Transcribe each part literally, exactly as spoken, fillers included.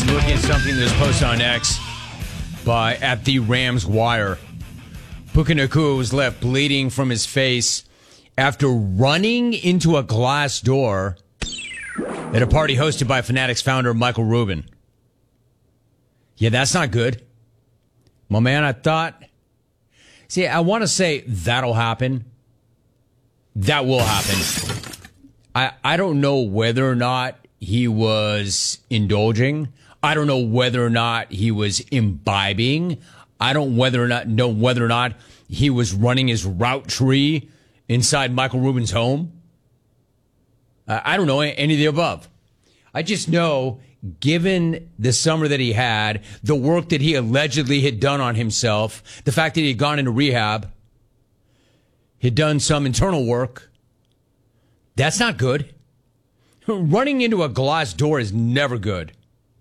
looking at something that was posted on X by at the Rams Wire. Puka Nacua was left bleeding from his face after running into a glass door at a party hosted by Fanatics founder Michael Rubin. Yeah, that's not good. My man, I thought... See, I want to say that'll happen. That will happen. I, I don't know whether or not he was indulging. I don't know whether or not he was imbibing. I don't whether or not know whether or not he was running his route tree inside Michael Rubin's home. Uh, I don't know any of the above. I just know, given the summer that he had, the work that he allegedly had done on himself, the fact that he had gone into rehab, had done some internal work, that's not good. Running into a glass door is never good.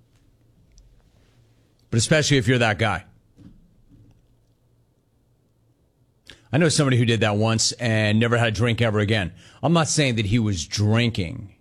But especially if you're that guy. I know somebody who did that once and never had a drink ever again. I'm not saying that he was drinking.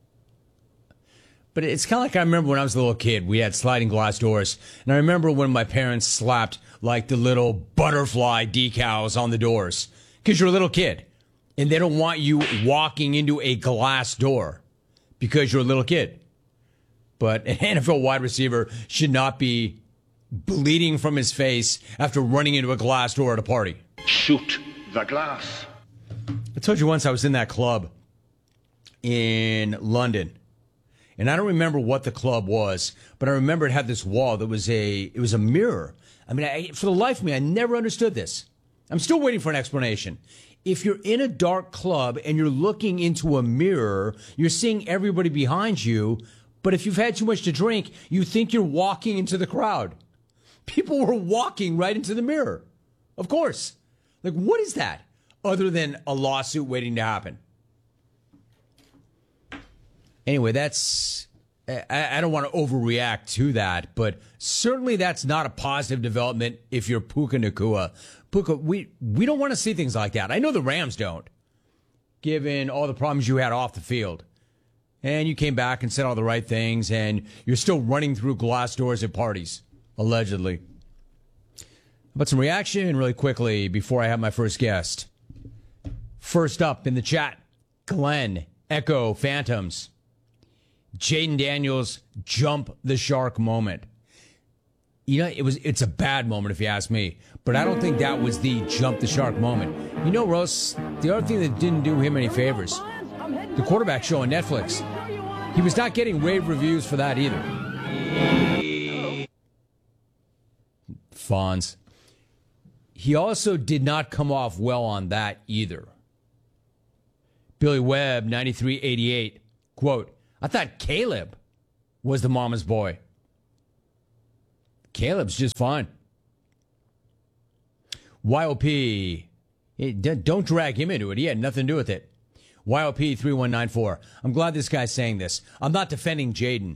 But it's kind of like I remember when I was a little kid, we had sliding glass doors. And I remember when my parents slapped like the little butterfly decals on the doors. Because you're a little kid. And they don't want you walking into a glass door because you're a little kid. But an N F L wide receiver should not be bleeding from his face after running into a glass door at a party. Shoot the glass. I told you once I was in that club in London. And I don't remember what the club was, but I remember it had this wall that was a, it was a mirror. I mean, I, for the life of me, I never understood this. I'm still waiting for an explanation. If you're in a dark club and you're looking into a mirror, you're seeing everybody behind you. But if you've had too much to drink, you think you're walking into the crowd. People were walking right into the mirror. Of course. Like, what is that other than a lawsuit waiting to happen? Anyway, that's, I, I don't want to overreact to that, but certainly that's not a positive development if you're Puka Nacua. Puka, we, we don't want to see things like that. I know the Rams don't, given all the problems you had off the field. And you came back and said all the right things, and you're still running through glass doors at parties, allegedly. But some reaction really quickly before I have my first guest. First up in the chat, Glenn, Echo Phantoms. Jayden Daniels jump the shark moment. You know, it was it's a bad moment if you ask me, but I don't think that was the jump the shark moment. You know, Russ, the other thing that didn't do him any favors, the Quarterback Show on Netflix. He was not getting rave reviews for that either. Fonz. He also did not come off well on that either. Billy Webb, ninety-three eighty-eight, quote, I thought Caleb was the mama's boy. Caleb's just fine. Y O P, don't drag him into it. He had nothing to do with it. Y O P three one nine four. I'm glad this guy's saying this. I'm not defending Jayden.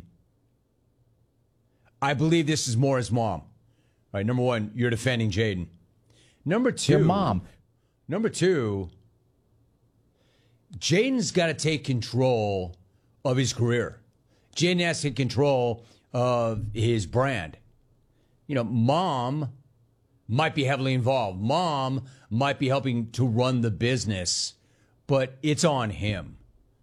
I believe this is more his mom. All right, number one, you're defending Jayden. Number two. Your mom. Number two, Jayden's got to take control of his career. Jayden has to take control of his brand. You know, mom might be heavily involved. Mom might be helping to run the business, but it's on him.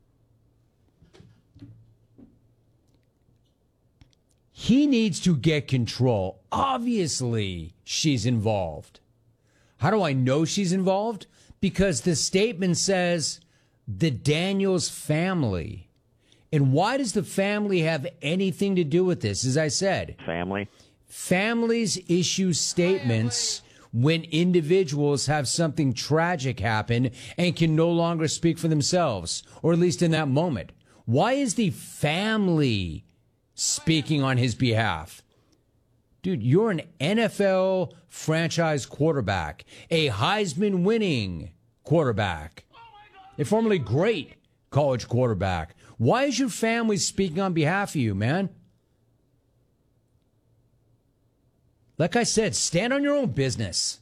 He needs to get control. Obviously, she's involved. How do I know she's involved? Because the statement says the Daniels family. And why does the family have anything to do with this? As I said, family. Families issue statements when individuals have something tragic happen and can no longer speak for themselves, or at least in that moment. Why is the family speaking on his behalf? Dude, you're an N F L franchise quarterback, a Heisman winning quarterback, a formerly great college quarterback. Why is your family speaking on behalf of you, man? Like I said, stand on your own business.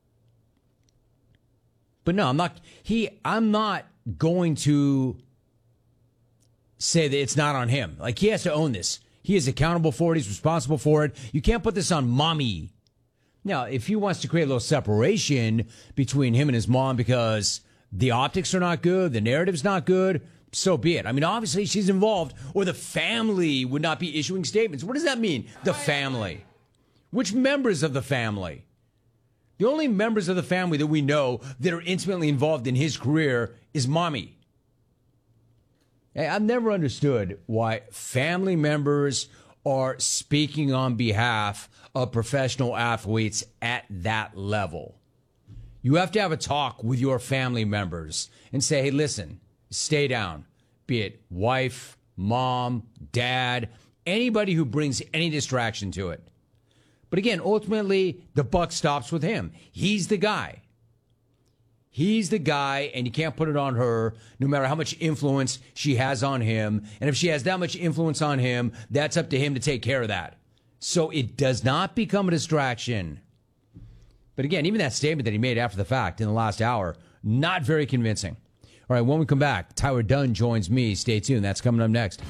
But no, I'm not he I'm not going to say that it's not on him. Like, he has to own this. He is accountable for it. He's responsible for it. You can't put this on mommy. Now, if he wants to create a little separation between him and his mom because the optics are not good, the narrative's not good, so be it. I mean, obviously she's involved, or the family would not be issuing statements. What does that mean? The family. Which members of the family? The only members of the family that we know that are intimately involved in his career is mommy. Hey, I've never understood why family members are speaking on behalf of professional athletes at that level. You have to have a talk with your family members and say, hey, listen, stay down. Be it wife, mom, dad, anybody who brings any distraction to it. But again, ultimately, the buck stops with him. He's the guy. He's the guy, and you can't put it on her, no matter how much influence she has on him. And if she has that much influence on him, that's up to him to take care of that. So it does not become a distraction. But again, even that statement that he made after the fact in the last hour, not very convincing. All right, when we come back, Tyler Dunne joins me. Stay tuned. That's coming up next.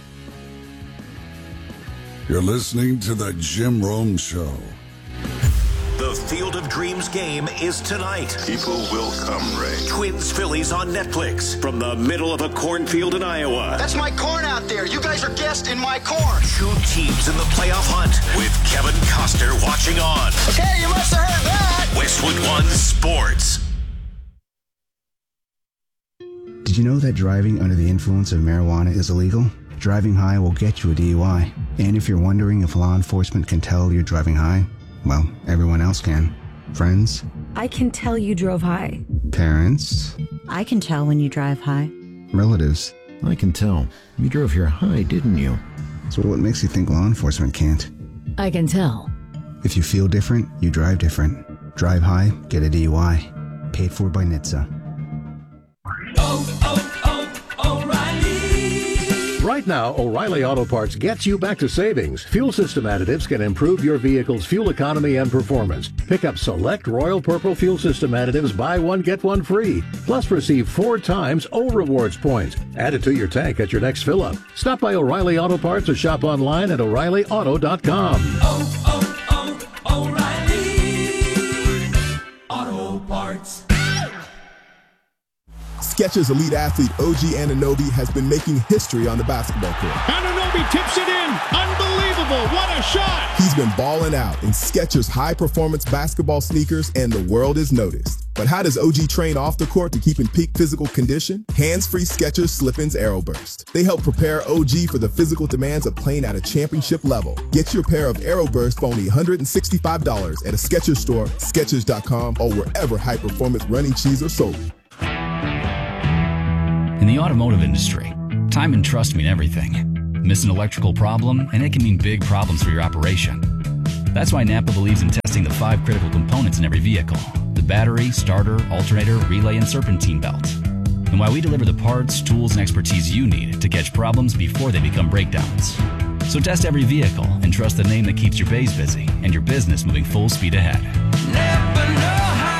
You're listening to The Jim Rome Show. The Field of Dreams game is tonight. People will come, Ray. Twins Phillies on Netflix from the middle of a cornfield in Iowa. That's my corn out there. You guys are guests in my corn. Two teams in the playoff hunt with Kevin Costner watching on. Okay, you must have heard that. Westwood One Sports. Did you know that driving under the influence of marijuana is illegal? Driving high will get you a D U I. And if you're wondering if law enforcement can tell you're driving high, well, everyone else can. Friends? I can tell you drove high. Parents? I can tell when you drive high. Relatives? I can tell. You drove here high, didn't you? So what makes you think law enforcement can't? I can tell. If you feel different, you drive different. Drive high, get a D U I. Paid for by N H T S A. Oh, oh, oh, O'Reilly! Right now, O'Reilly Auto Parts gets you back to savings. Fuel system additives can improve your vehicle's fuel economy and performance. Pick up select Royal Purple fuel system additives, buy one, get one free. Plus receive four times O Rewards points. Add it to your tank at your next fill-up. Stop by O'Reilly Auto Parts or shop online at O'Reilly Auto dot com. Oh, oh, oh, O'Reilly Auto Parts. Skechers elite athlete O G Anunoby has been making history on the basketball court. Anunoby tips it in. Unbelievable. What a shot. He's been balling out in Skechers high-performance basketball sneakers, and the world has noticed. But how does O G train off the court to keep in peak physical condition? Hands-free Skechers Slip-ins Aeroburst. They help prepare O G for the physical demands of playing at a championship level. Get your pair of Aeroburst for only one hundred sixty-five dollars at a Skechers store, Skechers dot com, or wherever high-performance running shoes are sold. In the automotive industry, time and trust mean everything. Miss an electrical problem, and it can mean big problems for your operation. That's why Napa believes in testing the five critical components in every vehicle: the battery, starter, alternator, relay, and serpentine belt. And why we deliver the parts, tools, and expertise you need to catch problems before they become breakdowns. So test every vehicle and trust the name that keeps your bays busy and your business moving full speed ahead. Never know how.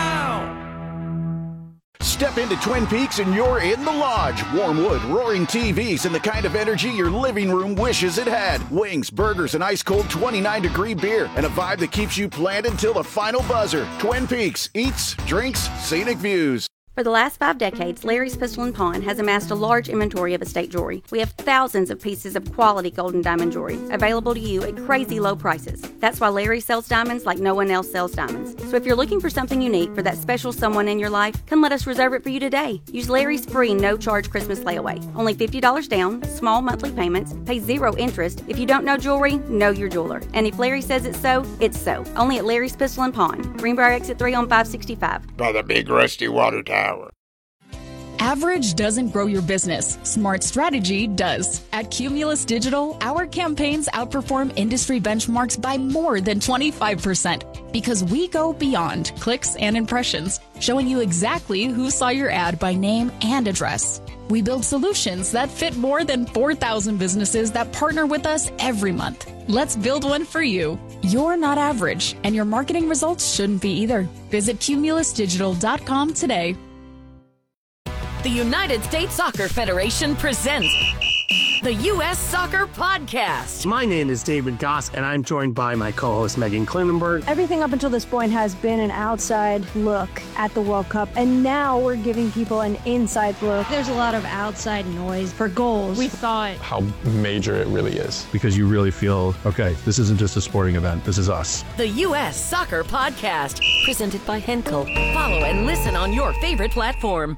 Step into Twin Peaks and you're in the lodge. Warm wood, roaring T Vs, and the kind of energy your living room wishes it had. Wings, burgers, and ice-cold twenty-nine degree beer, and a vibe that keeps you planned until the final buzzer. Twin Peaks. Eats, drinks, scenic views. For the last five decades, Larry's Pistol and Pawn has amassed a large inventory of estate jewelry. We have thousands of pieces of quality gold and diamond jewelry available to you at crazy low prices. That's why Larry sells diamonds like no one else sells diamonds. So if you're looking for something unique for that special someone in your life, come let us reserve it for you today. Use Larry's free no-charge Christmas layaway. Only fifty dollars down, small monthly payments, pay zero interest. If you don't know jewelry, know your jeweler. And if Larry says it's so, it's so. Only at Larry's Pistol and Pawn. Greenbrier Exit three on five sixty-five. By the big rusty water tower. Average doesn't grow your business. Smart strategy does. At Cumulus Digital, our campaigns outperform industry benchmarks by more than twenty-five percent because we go beyond clicks and impressions, showing you exactly who saw your ad by name and address. We build solutions that fit more than four thousand businesses that partner with us every month. Let's build one for you. You're not average, and your marketing results shouldn't be either. Visit Cumulus Digital dot com today. The United States Soccer Federation presents the U S Soccer Podcast. My name is David Goss, and I'm joined by my co-host Megan Klinenberg. Everything up until this point has been an outside look at the World Cup, and now we're giving people an inside look. There's a lot of outside noise for goals. We thought how major it really is. Because you really feel, okay, this isn't just a sporting event, this is us. The U S Soccer Podcast, presented by Henkel. Follow and listen on your favorite platform.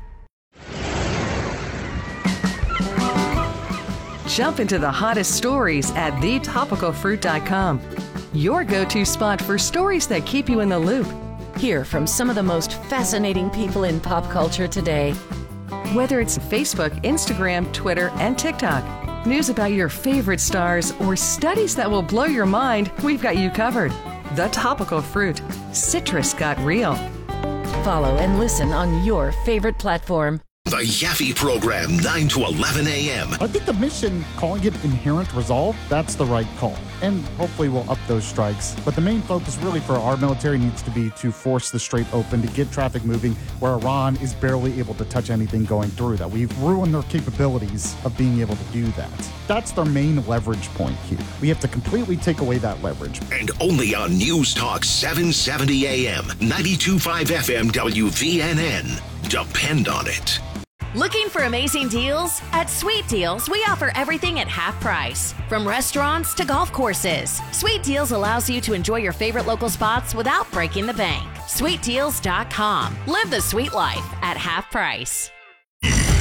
Jump into the hottest stories at the topical fruit dot com. Your go-to spot for stories that keep you in the loop. Hear from some of the most fascinating people in pop culture today. Whether it's Facebook, Instagram, Twitter, and TikTok, news about your favorite stars, or studies that will blow your mind, we've got you covered. The Topical Fruit. Citrus got real. Follow and listen on your favorite platform. The Yaffe Program, nine to eleven a.m. I think the mission, calling it Inherent Resolve, that's the right call. And hopefully we'll up those strikes. But the main focus really for our military needs to be to force the Strait open, to get traffic moving, where Iran is barely able to touch anything going through that. We've ruined their capabilities of being able to do that. That's their main leverage point here. We have to completely take away that leverage. And only on News Talk seven seventy a.m., ninety-two point five F M W V N N. Depend on it. Looking for amazing deals? At Sweet Deals, we offer everything at half price. From restaurants to golf courses, Sweet Deals allows you to enjoy your favorite local spots without breaking the bank. sweet deals dot com. Live the sweet life at half price.